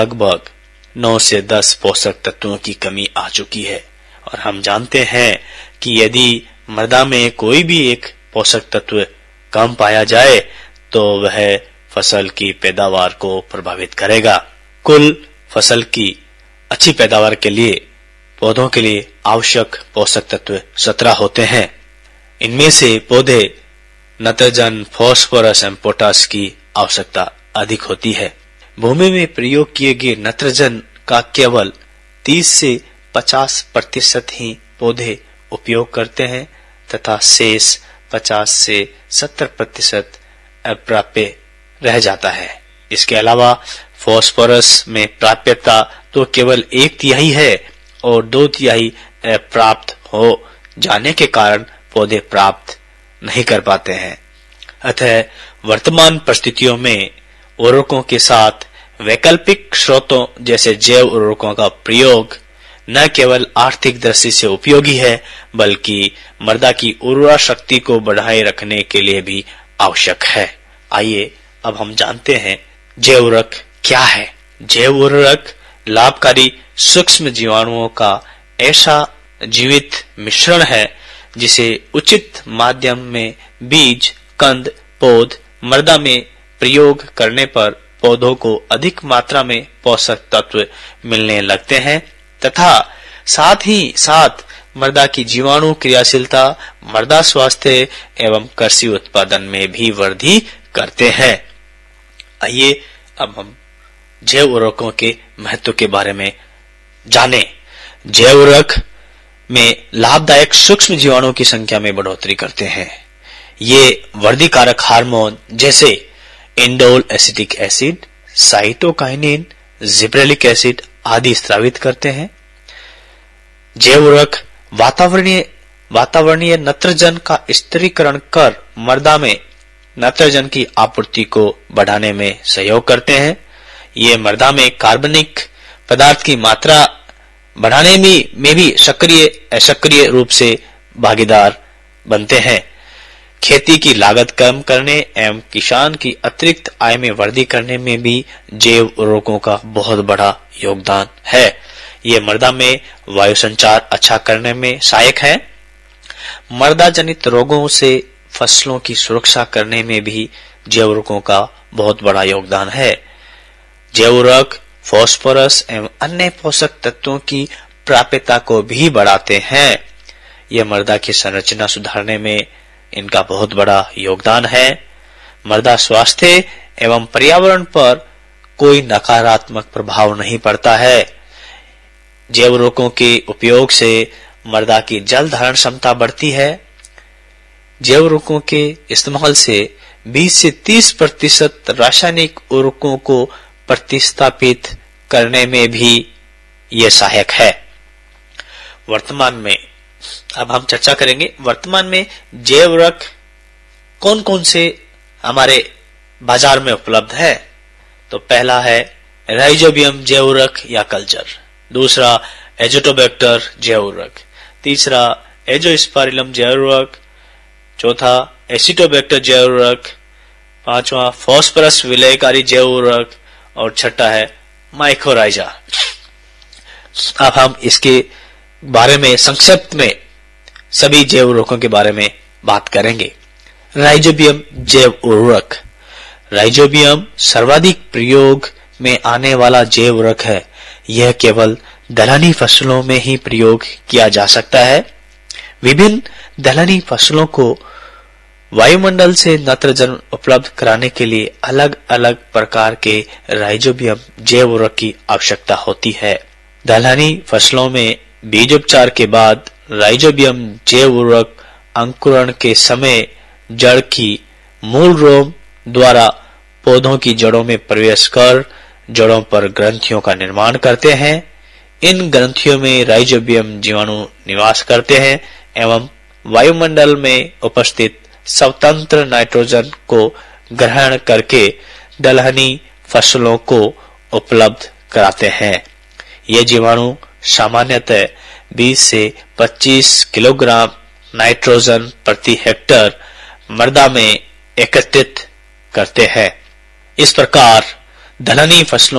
लगभग 9 से 10 पोषक तत्वों की कमी आ चुकी है और हम जानते हैं कि यदि मृदा में कोई भी एक पोषक तत्व कम पाया जाए तो वह फसल की पैदावार को प्रभावित करेगा। कुल फसल की अच्छी पैदावार के लिए पौधों के लिए आवश्यक पोषक तत्व 17 होते हैं। इनमें से पौधे नाइट्रोजन, फास्फोरस एवं पोटास की आवश्यकता अधिक होती है। भूमि में प्रयोग किए गए नाइट्रोजन का केवल 30 से 50% ही पौधे उपयोग करते हैं तथा शेष 50 से 70% अप्राप्य रह जाता है। इसके अलावा फास्फोरस में प्राप्यता तो केवल 1/3 है और 2/3 अप्राप्त हो जाने के कारण पौधे प्राप्त नहीं कर पाते हैं। अतः वर्तमान परिस्थितियों में उर्वरकों के साथ वैकल्पिक स्रोतों जैसे जैव उर्वरकों का प्रयोग न केवल आर्थिक दृष्टि से उपयोगी है बल्कि मृदा की उर्वरा शक्ति को बढ़ाए रखने के लिए भी आवश्यक है। आइए अब हम जानते हैं जैव उर्वरक क्या है। जैव उर्वरक लाभकारी सूक्ष्म जीवाणुओं का ऐसा जीवित मिश्रण है जिसे उचित माध्यम में बीज, कंद, पौध, मृदा में प्रयोग करने पर पौधों को अधिक मात्रा में पोषक तत्व मिलने लगते हैं तथा साथ ही साथ मृदा की जीवाणु क्रियाशीलता, मृदा स्वास्थ्य एवं कृषि उत्पादन में भी वृद्धि करते हैं। आइए अब हम जैव उर्वरकों के महत्व के बारे में जानें। जैव उर्वरक में लाभदायक सूक्ष्म जीवाणुओं की संख्या में बढ़ोतरी करते हैं। ये वृद्धिकारक हार्मोन जैसे indole acetic acid, cytokinin, gibberellic acid आदि स्रावित करते हैं। जैव उर्वरक वातावरणीय नाइट्रोजन का स्थिरीकरण कर मृदा में नाइट्रोजन की आपूर्ति को बढ़ाने में सहयोग करते हैं। ये मृदा में कार्बनिक पदार्थ की मात्रा बढ़ाने में भी सक्रिय असक्रिय रूप से भागीदार बनते हैं। खेती की लागत कम करने एवं किसान की अतिरिक्त आय में वृद्धि करने में भी जैव उर्वरकों का बहुत बड़ा योगदान है। ये मृदा में वायु संचार अच्छा करने में सहायक है। मृदा जनित रोगों से फसलों की सुरक्षा करने में भी जैव उर्वरकों का बहुत बड़ा योगदान है। जैव उर्वरक फास्फोरस एवं अन्य पोषक तत्वों की प्राप्यता को भी बढ़ाते हैं। यह मृदा की संरचना सुधारने में इनका बहुत बड़ा योगदान है। मृदा स्वास्थ्य एवं पर्यावरण पर कोई नकारात्मक प्रभाव नहीं पड़ता है। जैव उर्वरकों के उपयोग से मृदा की जल धारण क्षमता बढ़ती है। जैव उर्वरकों के इस्तेमाल से 20 से 30% रासायनिक उर्वरकों को प्रतिस्थापित करने में भी ये सहायक है। वर्तमान में अब हम चर्चा करेंगे वर्तमान में जैव उर्वरक कौन कौन से हमारे बाजार में उपलब्ध है। तो पहला है राइजोबियम जैव उर्वरक या कल्चर, दूसरा एजोटोबैक्टर जैव उर्वरक, तीसरा एजोस्पारिलम जैव उर्वरक, चौथा एसिटोबैक्टर जैव उर्वरक, पांचवा फास्फोरस विलयकारी जैव उर्वरक और छठा है माइकोराइजा। अब हम इसके बारे में संक्षिप्त में सभी जैव उर्वरकों के बारे में बात करेंगे। राइजोबियम जैव उर्वरक। राइजोबियम सर्वाधिक प्रयोग में आने वाला जैव उर्वरक है। यह केवल दलहनी फसलों में ही प्रयोग किया जा सकता है। विभिन्न दलहनी फसलों को वायुमंडल से नाइट्रोजन उपलब्ध कराने के लिए अलग अलग प्रकार के राइजोबियम जैव उर्वरक की आवश्यकता होती है। दलहनी फसलों में बीज उपचार के बाद राइजोबियम जैव उर्वरक अंकुरण के समय जड़ की मूल रोम द्वारा पौधों की जड़ों में प्रवेश कर जड़ों पर ग्रंथियों का निर्माण करते हैं। इन ग्रंथियों में राइजोबियम जीवाणु निवास करते हैं एवं वायुमंडल में उपस्थित स्वतंत्र नाइट्रोजन को ग्रहण करके दलहनी फसलों को उपलब्ध कराते हैं। ये जीवाणु सामान्यतः 20 से 25 किलोग्राम नाइट्रोजन प्रति हेक्टेयर मृदा में एकत्रित करते हैं। इस प्रकार दलहनी फसलों